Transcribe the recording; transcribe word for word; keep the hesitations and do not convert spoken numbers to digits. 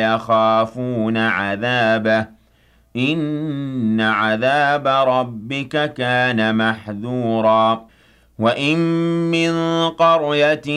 يخافون عذابه إن عذاب ربك كان محذورا وإن من قرية